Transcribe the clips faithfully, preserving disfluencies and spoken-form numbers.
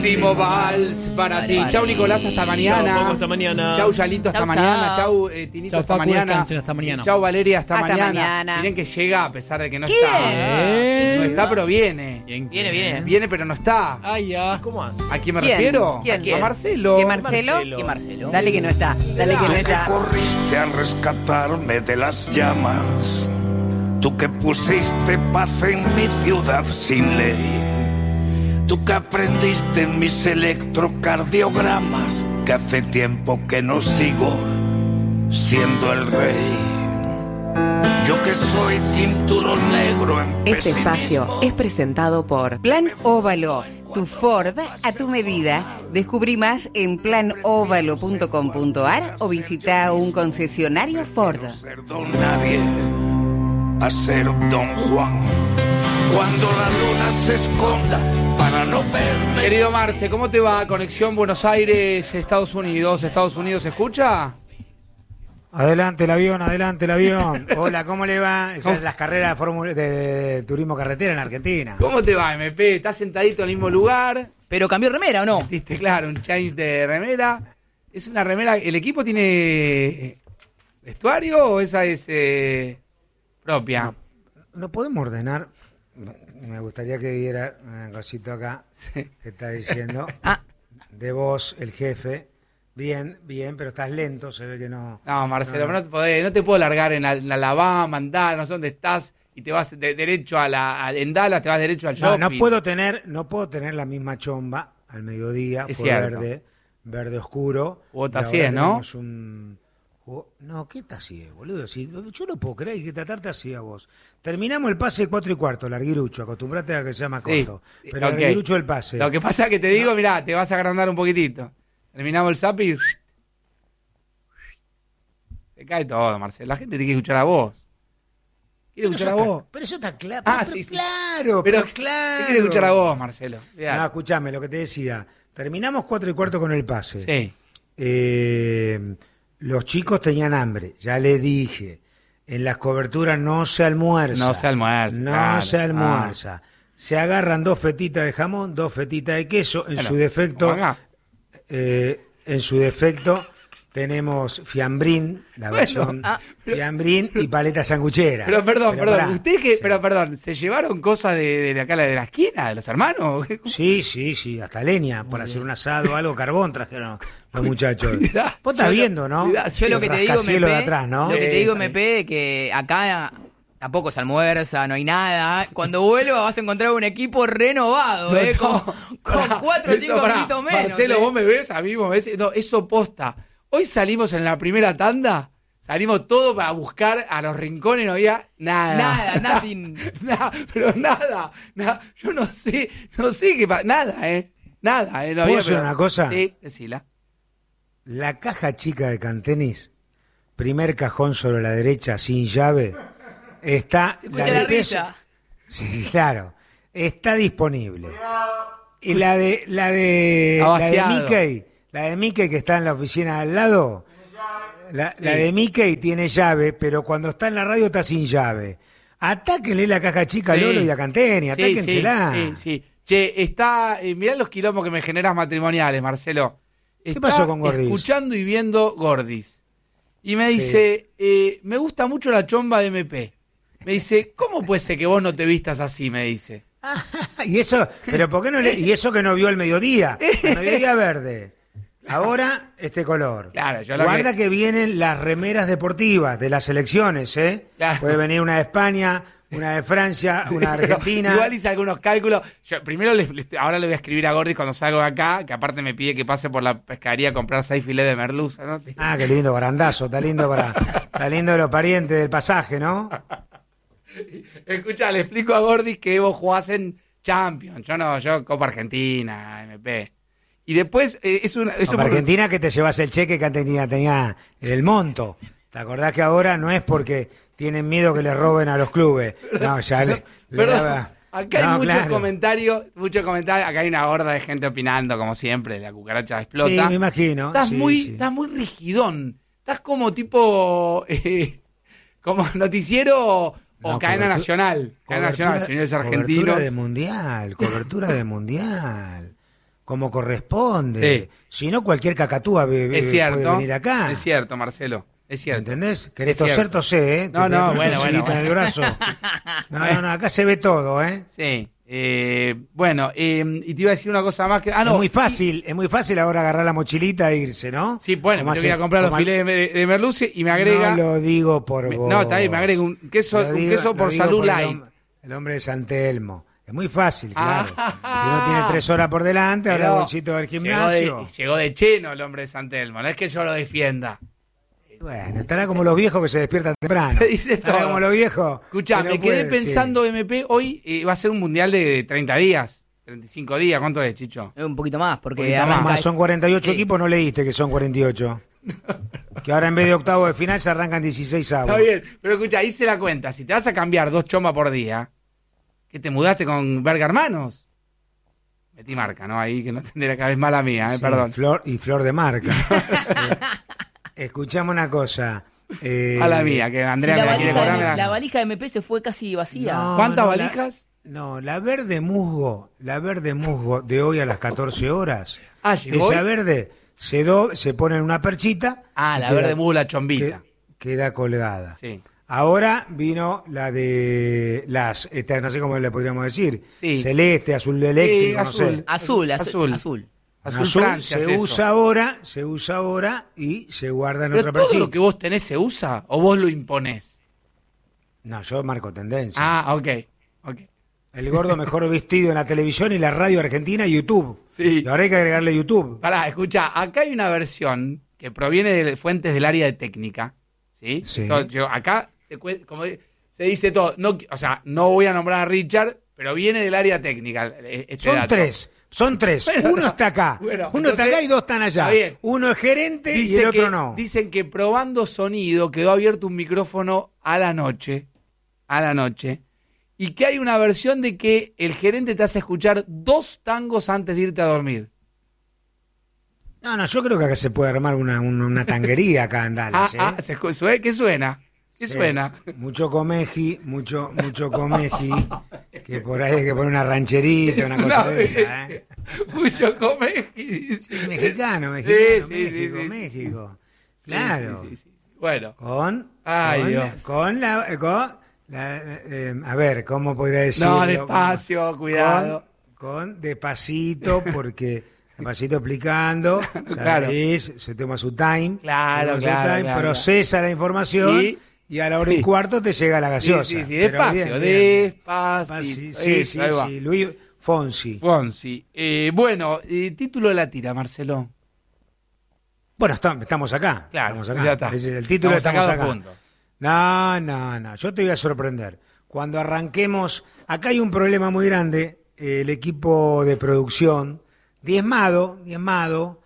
Último vals para ti. Chau, Nicolás, hasta mañana. Chau, Paco, hasta mañana. Chau, Yalito, hasta Chau, mañana. chau. Chau, eh, Tinito, Chau, hasta Paco, mañana. descansen, hasta mañana. Chau, Valeria, hasta, Hasta mañana. mañana. Miren que llega a pesar de que no ¿Quién? está. ¿Quién? No está, pero viene. Bien, Viene, viene. Viene, pero no está. Ay, ya. ¿Cómo haces? ¿A quién me ¿Quién? refiero? ¿Quién? A ¿Quién? Marcelo. ¿Qué Marcelo? Marcelo. ¿Qué Marcelo? Dale que no está. Dale que no Tú que está. corriste a rescatarme de las llamas, tú que pusiste paz en mi ciudad sin ley, tú que aprendiste mis electrocardiogramas, que hace tiempo que no sigo siendo el rey. Yo que soy cinturón negro en Este pesimismo. espacio es presentado por Plan Óvalo, tu Ford a tu medida. Descubrí más en plan óvalo punto com punto a r o visita un concesionario Ford. Ser don nadie a ser don Juan. Cuando la luna se esconda para no verme. Querido Marce, ¿cómo te va? Conexión Buenos Aires, Estados Unidos. ¿Estados Unidos se escucha? Adelante el avión, adelante el avión. Hola, ¿cómo le va? Esas son las carreras de, fórmula- de, de turismo carretera en Argentina. ¿Cómo te va, M P? ¿Estás sentadito en el mismo lugar? Pero cambió remera, ¿o no? Viste, claro, un change de remera. Es una remera. ¿El equipo tiene eh, vestuario o esa es eh, propia? No, no podemos ordenar. Me gustaría que viera un cosito acá Sí. que está diciendo. Ah. De vos, el jefe. Bien, bien, pero estás lento, se ve que no. No, Marcelo, no, no, no. te, podés- no te puedo largar en, la- en Alabama, en Dallas, no sé dónde estás, y te vas de- derecho a la. a- en Dallas te vas derecho al No, shopping. no puedo tener, no puedo tener la misma chomba al mediodía, Es por cierto. verde, verde oscuro. Jugó Y Tassier, ahora ¿no? tenemos un- jugó- No, ¿qué Tassier, boludo? Si, yo no puedo creer, hay que tratarte así a vos. Terminamos el pase cuatro y cuarto, larguirucho, acostumbrate a que sea más Sí, corto. Pero ok. larguirucho el pase. Lo que pasa es que te digo, mirá, te vas a agrandar un poquitito. Terminamos el zap y. Se cae todo, Marcelo. La gente tiene que escuchar a vos. Quiere Pero escuchar eso a está- vos. Pero eso está claro. Ah, pero sí, sí. claro, Pero, pero, claro. ¿qué quiere escuchar a vos, Marcelo? Mirá. No, escuchame, lo que te decía. Terminamos cuatro y cuarto con el pase. Sí. Eh, los chicos tenían hambre, ya le dije. En las coberturas no se almuerza. No se almuerza, No claro. se almuerza. Se agarran dos fetitas de jamón, dos fetitas de queso. En Bueno, su defecto, como acá. eh, en su defecto tenemos fiambrín, la Bueno, versión ah, fiambrín y paleta sanguchera. Pero perdón, Pero perdón. pará. ¿Ustedes que, Sí. pero perdón, se llevaron cosas de, de acá de la esquina, de los hermanos? Sí, sí, sí, hasta leña, por hacer un asado, algo, carbón trajeron los muchachos. Cuidado. Vos estás Yo lo- viendo, ¿no? cuidado. Yo lo que te digo, Rascacielos M P, de atrás, ¿no? lo que te Sí, digo, sí. M P, es que acá tampoco se almuerza, no hay nada. Cuando vuelva vas a encontrar un equipo renovado, No, ¿eh? no, Con, con pará, cuatro o eso, cinco pará. minutos menos. Marcelo, ¿eh? vos me ves, a mí vos me ves. No, eso posta. Hoy salimos en la primera tanda, salimos todos para buscar a los rincones, no había nada. Nada, nothing. Nada, pero nada, nada. Yo no sé, no sé qué pasa. Nada, ¿eh? Nada, ¿eh? No ¿Puedo había, hacer pero- una cosa? Sí, decila. La caja chica de Cantenis, primer cajón sobre la derecha, sin llave, está... Se escucha de la peso- risa. Sí, claro. Está disponible. Y la de la de, Está la de vaciado. Mickey, la de Mickey que está en la oficina al lado, la, Sí. la de Mickey tiene llave, pero cuando está en la radio está sin llave. Atáquenle la caja chica a Sí. Lolo y a Canteni, Sí, atáquensela. Sí, sí, sí. Che, está. Eh, mirá los quilombos que me generas matrimoniales, Marcelo. ¿Qué Está pasó con Gordis? escuchando y viendo Gordis. Y me dice, eh, me gusta mucho la chomba de M P. Me dice, ¿cómo puede ser que vos no te vistas así? Me dice. Y eso, pero ¿por qué no le, y eso que no vio el mediodía? El mediodía verde. Ahora este color. Claro, yo lo Guarda que- que... vienen las remeras deportivas de las selecciones, ¿eh? Claro. Puede venir una de España, una de Francia, una de Pero Argentina. igual hice algunos cálculos. Yo, primero, les- les- ahora le voy a escribir a Gordis cuando salgo de acá, que aparte me pide que pase por la pescadería a comprar seis filets de merluza, ¿no? Ah, qué lindo barandazo, está lindo para, está lindo de los parientes del pasaje, ¿no? Escucha, le explico a Gordis que vos jugás en Champions. Yo no, yo Copa Argentina, M P. Y después eh, es una. Es Para un- Argentina que te llevas el cheque que antes tenía, tenía el monto. ¿Te acordás que ahora no es porque tienen miedo que le roben a los clubes? No, ya le, le Perdón, daba- acá hay No, muchos claro. comentarios, muchos comentarios. Acá hay una horda de gente opinando, como siempre. La cucaracha explota. Sí, me imagino. Estás sí, muy, sí. estás muy rigidón. Estás como tipo, eh, como noticiero o No, cadena cobertu- nacional. Cadena nacional, señores Cobertura argentinos. de mundial, cobertura de mundial. como corresponde. Sí. Si no, cualquier cacatúa be- Es cierto. puede venir acá. Es cierto, Marcelo. Es cierto. ¿Entendés? ¿Querés Es toser, cierto. tosé, eh? No, Te no, pones bueno, una bueno, cosita en el bueno. brazo. No, no, no, acá se ve todo, ¿eh? Sí. Eh, bueno, eh, y te iba a decir una cosa más que... Ah, no. es muy fácil, es muy fácil ahora agarrar la mochilita e irse, ¿no? Sí, bueno, Como me tengo que ir a hace- comprar los como- filets de, de merluce y me agrega... No lo digo por me- vos. no, está bien, me agrega un queso, Lo un digo- queso lo por digo salud el light. hom- El hombre de San Telmo. Es muy fácil, claro. Ah. Si uno tiene tres horas por delante, ahora Pero el bolsito del llegó gimnasio. de, llegó de cheno el hombre de San Telmo, no es que yo lo defienda. Bueno, estará como los viejos que se despiertan temprano. Se dice Estará todo. como los viejos. Escuchá, que no me quedé pueden, pensando, sí. M P, hoy eh, va a ser un mundial de treinta días, treinta y cinco días, ¿cuánto es, Chicho? Un poquito más, porque Poquito arranca... Más, son cuarenta y ocho Sí. equipos, no leíste que son cuarenta y ocho. Que ahora en vez de octavo de final se arrancan dieciséis avos. Está bien, pero escucha, hice la cuenta, si te vas a cambiar dos chomas por día, ¿que te mudaste con Verga Hermanos? Metí marca, ¿no? Ahí que no tendría cada vez mala mía, eh, Sí, perdón. Flor, y flor de marca. Eh, escuchame una cosa. Eh, Mala mía, que Si Andrea la, me la quiere valija cobrar. de, me la- la valija de M P se fue casi vacía. No, ¿Cuántas no, la- valijas? No, la verde musgo, la verde musgo de hoy a las catorce horas. Ah, llegó Esa hoy. verde se, do, se pone en una perchita. Ah, y la queda- verde mula chombita. que- queda colgada. Sí. Ahora vino la de las, esta, no sé cómo le podríamos decir, Sí. celeste, azul eléctrico, no azul. sé. Azul, azul, Azul. azul. Azul, Azul Francia se es eso. usa ahora, se usa ahora y se guarda en ¿Pero otra todo perchita. lo que vos tenés se usa o vos lo imponés? No, yo marco tendencia. Ah, ok, ok. El gordo mejor vestido en la televisión y la radio argentina y YouTube. Sí. Y ahora hay que agregarle YouTube. Pará, escucha, acá hay una versión que proviene de fuentes del área de técnica, ¿sí? Sí. Esto, yo, acá, se, cue- como se dice todo, no, o sea, no voy a nombrar a Richard, pero viene del área técnica. eh, Este Son dato. tres, son tres. Bueno, Uno no. está acá, Bueno, uno está entonces, acá y dos están allá. está bien. Uno es gerente y Dice el otro que- no. Dicen que probando sonido quedó abierto un micrófono a la noche, a la noche, y que hay una versión de que el gerente te hace escuchar dos tangos antes de irte a dormir. No, no, yo creo que acá se puede armar una, una, una tanguería acá en Ah, Dallas. ¿eh? ah, se escu- sue- ¿qué suena? ¿Qué Sí. suena? Mucho comeji, mucho, mucho comeji, que por ahí hay que poner una rancherita, una cosa de esa, ¿eh? Mucho comeji. Sí, mexicano, Sí, mexicano, sí, sí, México, sí. México. Sí, Claro. sí, sí, sí. Bueno, Con, Ay, con, Dios. con la, con la, eh, a ver, ¿cómo podría decirlo? no, despacio, cuidado. Con, con despacito, porque despacito explicando, Claro. ¿sabes? Se toma su time, Claro, toma su claro, time, claro, procesa la información Y- y, a la hora sí. y cuarto te llega la Sí, gaseosa. sí, sí, Pero despacio, bien, bien. despacio. Despaci- Sí, sí, Eso, ahí va. sí, Luis Fonsi. Fonsi. Eh, bueno, eh, título de la tira, Marcelo. Bueno, está- estamos acá. Claro, estamos acá. ya está. Es el título Estamos estamos acá acá. dos puntos. No, no, no. Yo te voy a sorprender. Cuando arranquemos, acá hay un problema muy grande. El equipo de producción, diezmado, diezmado,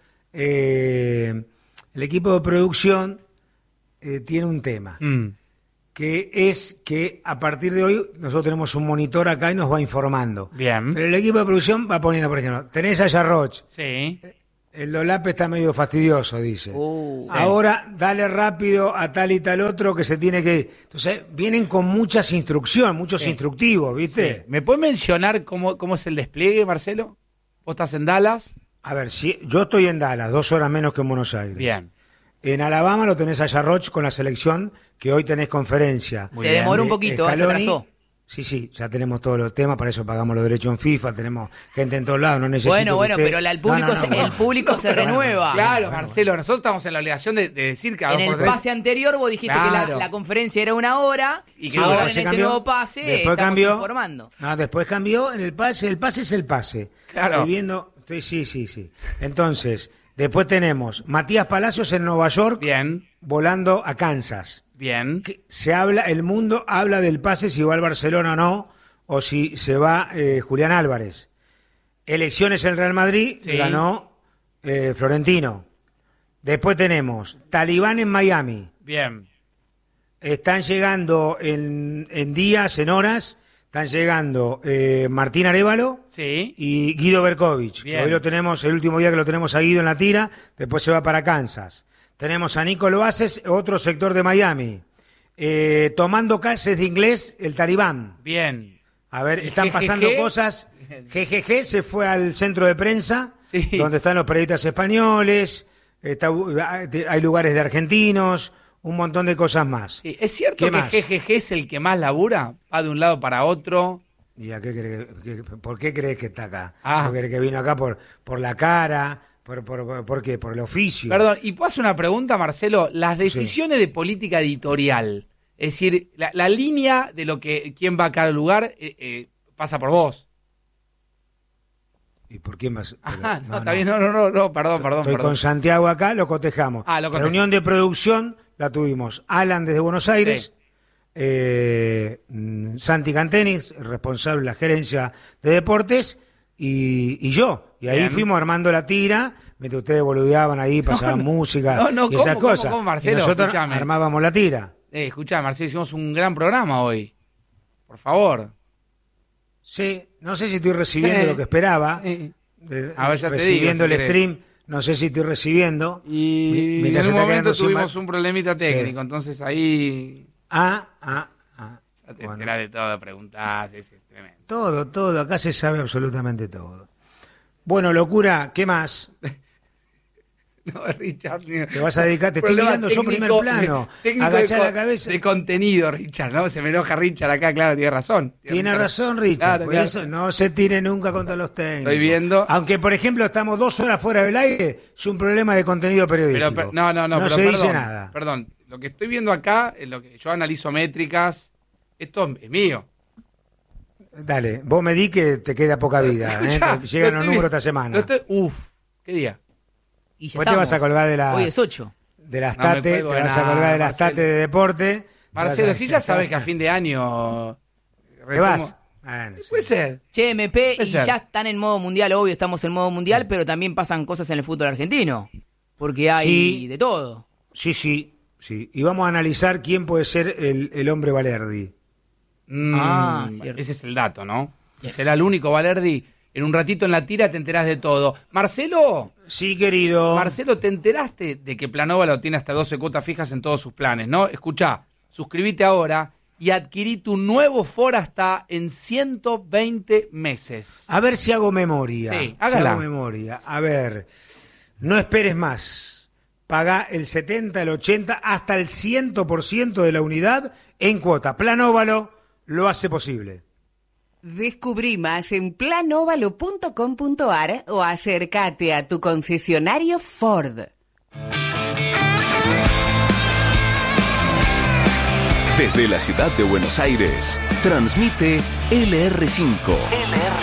eh, el equipo de producción eh, tiene un tema, Mm, que es que a partir de hoy nosotros tenemos un monitor acá y nos va informando. Bien. Pero el equipo de producción va poniendo, por ejemplo, tenés a Yarroch, Sí. el dolape está medio fastidioso, dice. Uh, Ahora dale rápido a tal y tal otro que se tiene que ir. Entonces vienen con muchas instrucciones, muchos Sí. instructivos, ¿viste? ¿Me puedes mencionar cómo, cómo es el despliegue, Marcelo? ¿Vos estás en Dallas? A ver, si yo estoy en Dallas, dos horas menos que en Buenos Aires. Bien. En Alabama lo tenés a Yarroch con la selección, que hoy tenés conferencia. se demoró un poquito, se Scaloni. atrasó. Sí, sí, ya tenemos todos los temas, para eso pagamos los derechos en FIFA, tenemos gente en todos lados, no necesito Bueno, que bueno, usted- pero la- el No, público, no, no, se, bueno. el público se Bueno, renueva. Claro, bueno, Marcelo, nosotros estamos en la obligación de, de decir que a En dos el por tres- pase anterior vos dijiste que Claro. la, la conferencia era una hora Y y que ahora ahora en se este cambió, nuevo pase después estamos cambió. informando. No, después cambió en el pase, el pase es el pase. Claro. Estoy viendo, estoy, sí, sí, sí. Entonces, después tenemos Matías Palacios en Nueva York Bien, volando a Kansas. bien. Que se habla, el mundo habla del pase si va al Barcelona o no, o si se va eh, Julián Álvarez. Elecciones en el Real Madrid, Sí. ganó eh, Florentino. Después tenemos Talibán en Miami. Bien. Están llegando en, en días, en horas, están llegando eh, Martín Arévalo Sí. y Guido Berkovich. Que Bien. hoy lo tenemos, el último día que lo tenemos a Guido en la tira, después se va para Kansas. Tenemos a Nico Loaces, otro sector de Miami. Eh, tomando clases de inglés, el Talibán. Bien. A ver, ¿El están G G G? pasando cosas. G G G se fue al centro de prensa Sí. donde están los periodistas españoles, está, hay lugares de argentinos, un montón de cosas más. Sí, ¿es cierto ¿Qué que más? G G G es el que más labura? ¿Va de un lado para otro? ¿Y a qué crees que- ¿Por qué crees que está acá? Ah. ¿Por qué crees que vino acá por, por la cara? ¿Por, por, por, por qué? ¿Por el oficio? Perdón, y puedo hacer una pregunta, Marcelo. Las decisiones de política editorial, es decir, la, la línea de lo que quién va a cada lugar eh, eh, pasa por vos. ¿Y por qué más? Ajá, Pero- no, está bien, no, no, no, no, perdón, perdón, Estoy perdón. con Santiago acá, lo cotejamos. Ah, lo cotejamos. Reunión de producción la tuvimos. Alan desde Buenos Aires, Sí. eh, mm, Santi Cantenis, responsable de la gerencia de deportes, y, y yo. Y ahí Bien. fuimos armando la tira, mientras ustedes boludeaban ahí, pasaban no. música No, no, y esas ¿cómo, cómo, cosas. cómo, y Marcelo? nosotros Escuchame. armábamos la tira. Eh, escuchá, Marcelo, hicimos un gran programa hoy. Por favor. Sí, no sé si estoy recibiendo Sí. lo que esperaba. Eh, de- A ver, ya te recibiendo digo, si el querés. stream, no sé si estoy recibiendo. Mi- Y mientras en un está momento quedando sin tuvimos ma- un problemita técnico, Sí. entonces ahí Ah, ah, ah. ya te Bueno. enterás de todo, preguntás, es, es tremendo. Todo, todo, acá se sabe absolutamente todo. Bueno, locura, ¿qué más? No, Richard. ni- Te vas a dedicar, te estoy Problema mirando yo primer técnico- plano. técnico Agachá de, la co- cabeza. de contenido, Richard, ¿no? Se me enoja Richard acá, claro, tiene razón. Tiene razón, Richard. Claro, por claro. eso no se tire nunca contra los técnicos. Estoy viendo. Aunque, por ejemplo, estamos dos horas fuera del aire, es un problema de contenido Pero, periodístico. per- no, no, no, No pero se perdón, dice nada. Perdón, lo que estoy viendo acá, es lo que yo analizo métricas, esto es mío. Dale, vos me di que te queda poca vida. ¿eh? Escuchá, Te llegan lo los estoy números vi- esta semana. lo estoy- Uf, ¿qué día? Y ya Vos te vas a estamos. colgar de la- Hoy es ocho. De las No me tate, te cuelgo de vas a nada, colgar de las Marcelo. tate de deporte. Marcelo, Vas si ya sabes vas que a fin de año... ¿Te vas? Bueno, sí. Puede ser. Che, M P, Puede y ser. ya están en modo mundial, obvio, estamos en modo mundial, pero también pasan cosas en el fútbol argentino. Porque hay Sí. de todo. Sí, sí, sí. Y vamos a analizar quién puede ser el, el hombre Valerdi. Mm, Ah, cierto. ese es el dato, ¿no? Y será el único, Valerdi. En un ratito en la tira te enterás de todo. Marcelo, Sí, querido. Marcelo, ¿te enteraste de que Planóvalo tiene hasta doce cuotas fijas en todos sus planes, no? Escuchá, suscríbete ahora y adquirí tu nuevo Ford hasta en ciento veinte meses. A ver si hago memoria. Sí, Si hágala. hago memoria. A ver, no esperes más. Paga el setenta, el ochenta, hasta el cien por ciento de la unidad en cuota. Plan Óvalo lo hace posible. Descubrí más en plan óvalo punto com punto ar o acércate a tu concesionario Ford. Desde la ciudad de Buenos Aires, transmite L R cinco. L R